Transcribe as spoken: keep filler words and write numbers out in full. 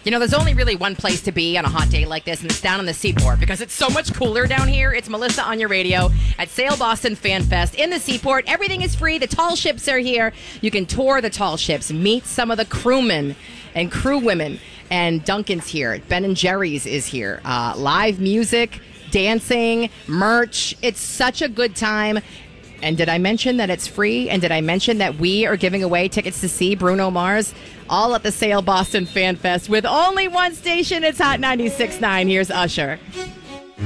You know, there's only really one place to be on a hot day like this, and it's down on the Seaport because it's so much cooler down here. It's Melissa on your radio at Sail Boston Fan Fest in the Seaport. Everything is free. The tall ships are here. You can tour the tall ships, meet some of the crewmen and crew women. And Duncan's here. Ben and Jerry's is here. Uh, live music, dancing, merch. It's such a good time. And did I mention that it's free? And did I mention that we are giving away tickets to see Bruno Mars? All at the Sail Boston Fan Fest with only one station. It's Hot ninety-six point nine. Here's Usher.